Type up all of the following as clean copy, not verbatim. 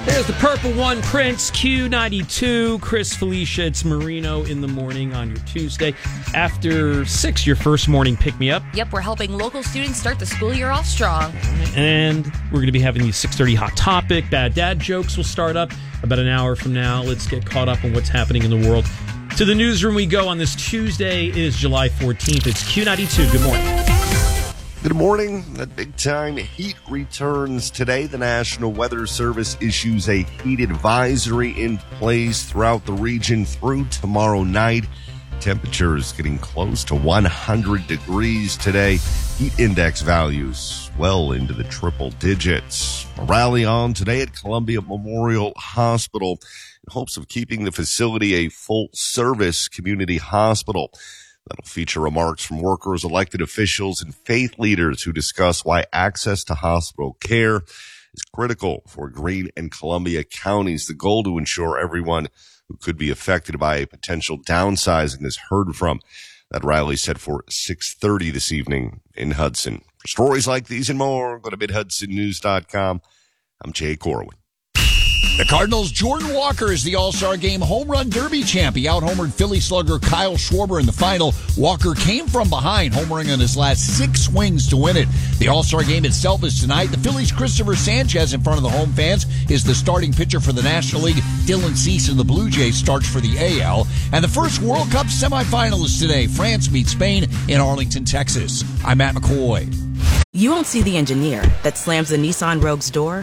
There's the purple one, Prince, Q92, Chris Felicia. It's Marino in the morning on your Tuesday. After 6, your first morning pick-me-up. Yep, we're helping local students start the school year off strong. And we're going to be having the 6:30 Hot Topic. Bad Dad Jokes will start up about an hour from now. Let's get caught up on what's happening in the world. To the newsroom we go on this Tuesday. It is July 14th. It's Q92. Good morning. Good morning. That big-time heat returns today. The National Weather Service issues a heat advisory in place throughout the region through tomorrow night. Temperatures getting close to 100 degrees today. Heat index values well into the triple digits. A rally on today at Columbia Memorial Hospital in hopes of keeping the facility a full-service community hospital. That'll feature remarks from workers, elected officials, and faith leaders who discuss why access to hospital care is critical for Greene and Columbia counties. The goal to ensure everyone who could be affected by a potential downsizing is heard from. That rally is set for 6:30 this evening in Hudson. For stories like these and more, go to MidHudsonNews.com. I'm Jay Corwin. The Cardinals' Jordan Walker is the All-Star Game Home Run Derby champ. He out-homered Philly slugger Kyle Schwarber in the final. Walker came from behind, homering on his last 6 swings to win it. The All-Star Game itself is tonight. The Phillies' Christopher Sanchez in front of the home fans is the starting pitcher for the National League. Dylan Cease and the Blue Jays starts for the AL. And the first World Cup semifinal is today. France meets Spain in Arlington, Texas. I'm Matt McCoy. You won't see the engineer that slams the Nissan Rogue's door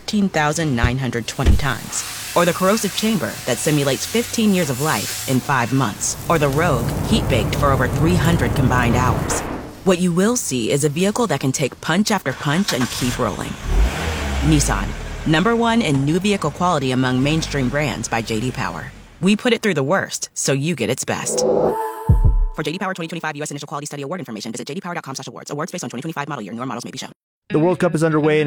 13,920 times. Or the corrosive chamber that simulates 15 years of life in 5 months. Or the Rogue heat-baked for over 300 combined hours. What you will see is a vehicle that can take punch after punch and keep rolling. Nissan, #1 in new vehicle quality among mainstream brands by J.D. Power. We put it through the worst, so you get its best. For J.D. Power 2025 U.S. Initial Quality Study Award information, visit jdpower.com/awards. Awards based on 2025 model year. Newer models may be shown. The World Cup is underway.